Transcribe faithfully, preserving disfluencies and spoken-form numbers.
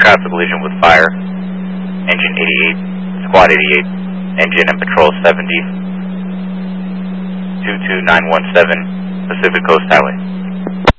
traffic collision with fire. Engine eighty-eight, Squad eighty-eight, engine and patrol seventy, two two nine one seven, Pacific Coast Highway.